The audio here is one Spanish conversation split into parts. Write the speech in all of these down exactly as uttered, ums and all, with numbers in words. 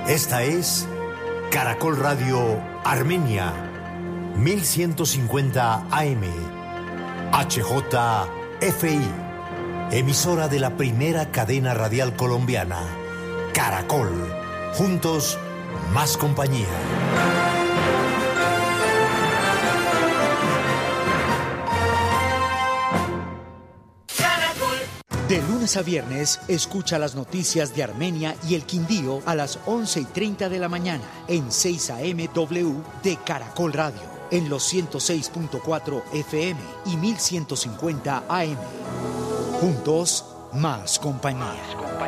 Esta es Caracol Radio Armenia, mil ciento cincuenta A M, H J F I, emisora de la primera cadena radial colombiana, Caracol. Juntos, más compañía. De lunes a viernes, escucha las noticias de Armenia y el Quindío a las once y treinta de la mañana en seis A M W de Caracol Radio, en los ciento seis punto cuatro F M y mil ciento cincuenta A M. Juntos, más compañía.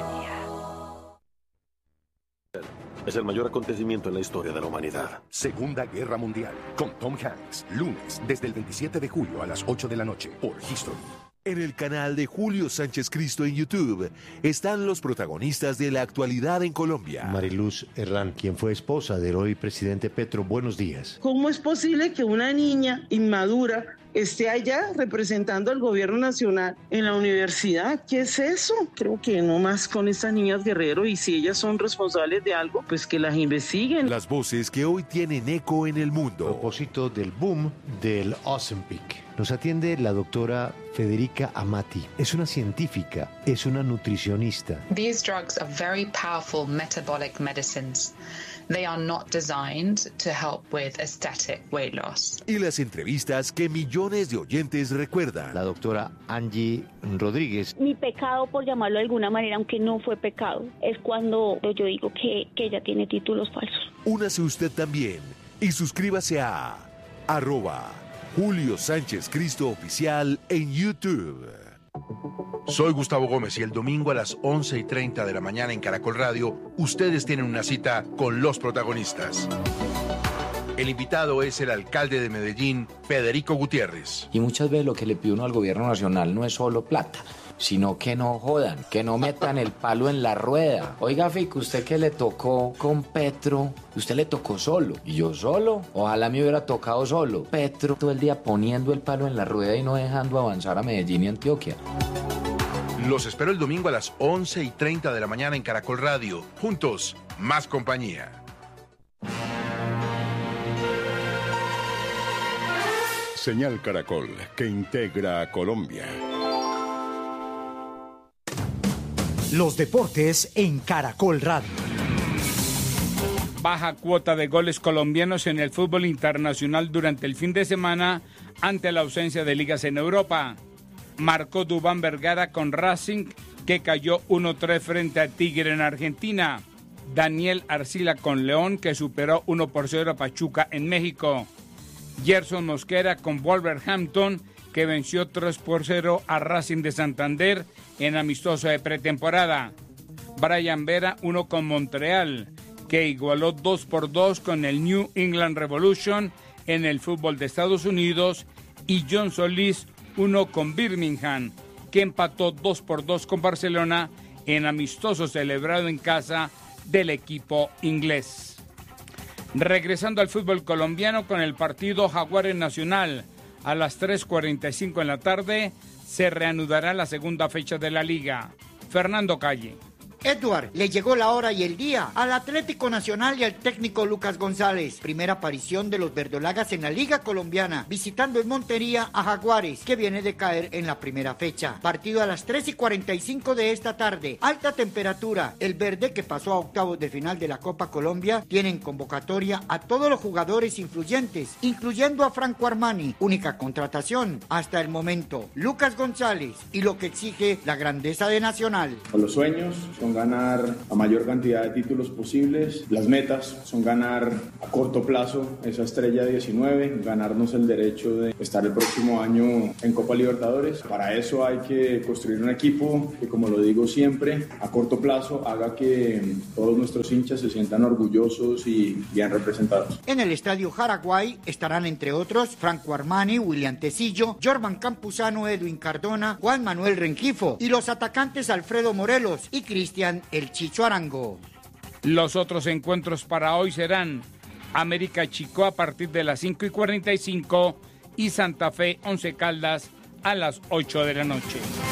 Es el mayor acontecimiento en la historia de la humanidad. Segunda Guerra Mundial, con Tom Hanks, lunes, desde el veintisiete de julio a las ocho de la noche, por History. En el canal de Julio Sánchez Cristo en YouTube están los protagonistas de la actualidad en Colombia. Mariluz Herrán, quien fue esposa del hoy presidente Petro, buenos días. ¿Cómo es posible que una niña inmadura esté allá representando al gobierno nacional en la universidad? ¿Qué es eso? Creo que no más con estas niñas Guerrero, y si ellas son responsables de algo, pues que las investiguen. Las voces que hoy tienen eco en el mundo. A propósito del boom del Ozempic, nos atiende la doctora Federica Amati. Es una científica, es una nutricionista. These drugs are very powerful metabolic medicines. They are not designed to help with aesthetic weight loss. Y las entrevistas que millones de oyentes recuerdan. La doctora Angie Rodríguez. Mi pecado, por llamarlo de alguna manera, aunque no fue pecado, es cuando yo digo que, que ella tiene títulos falsos. Únase usted también y suscríbase a arroba Julio Sánchez Cristo Oficial en YouTube. Soy Gustavo Gómez y el domingo a las once y treinta de la mañana en Caracol Radio, ustedes tienen una cita con los protagonistas. El invitado es el alcalde de Medellín, Federico Gutiérrez. Y muchas veces lo que le pide uno al gobierno nacional no es solo plata, sino que no jodan, que no metan el palo en la rueda. Oiga, Fico, usted que le tocó con Petro, usted le tocó solo, y yo solo. Ojalá me hubiera tocado solo. Petro todo el día poniendo el palo en la rueda y no dejando avanzar a Medellín y Antioquia. Los espero el domingo a las once y treinta de la mañana en Caracol Radio. Juntos, más compañía. Señal Caracol, que integra a Colombia. Los deportes en Caracol Radio. Baja cuota de goles colombianos en el fútbol internacional durante el fin de semana ante la ausencia de ligas en Europa. Marcó Duván Vergara con Racing, que cayó uno tres frente a Tigre en Argentina. Daniel Arcila con León, que superó uno por cero a Pachuca en México. Gerson Mosquera con Wolverhampton, que venció tres por cero a Racing de Santander en amistoso de pretemporada. Brian Vera, uno con Montreal, que igualó dos por dos con el New England Revolution en el fútbol de Estados Unidos. Y John Solís, uno con Birmingham, que empató dos por dos con Barcelona en amistoso celebrado en casa del equipo inglés. Regresando al fútbol colombiano con el partido Jaguares Nacional, a las tres cuarenta y cinco en la tarde se reanudará la segunda fecha de la liga. Fernando Calle. Edward, le llegó la hora y el día al Atlético Nacional y al técnico Lucas González. Primera aparición de los verdolagas en la Liga Colombiana, visitando en Montería a Jaguares, que viene de caer en la primera fecha. Partido a las tres y cuarenta y cinco de esta tarde. Alta temperatura. El verde, que pasó a octavos de final de la Copa Colombia, tiene en convocatoria a todos los jugadores influyentes, incluyendo a Franco Armani, única contratación hasta el momento. Lucas González, y lo que exige la grandeza de Nacional. Con los sueños son ganar la mayor cantidad de títulos posibles. Las metas son ganar a corto plazo esa estrella diecinueve, ganarnos el derecho de estar el próximo año en Copa Libertadores. Para eso hay que construir un equipo que, como lo digo siempre, a corto plazo haga que todos nuestros hinchas se sientan orgullosos y bien representados. En el Estadio Jaraguay estarán, entre otros, Franco Armani, William Tecillo, Jorman Campuzano, Edwin Cardona, Juan Manuel Rengifo y los atacantes Alfredo Morelos y Cristian El Chicho Arango. Los otros encuentros para hoy serán América Chico a partir de las cinco y cuarenta y cinco y Santa Fe Once Caldas a las ocho de la noche.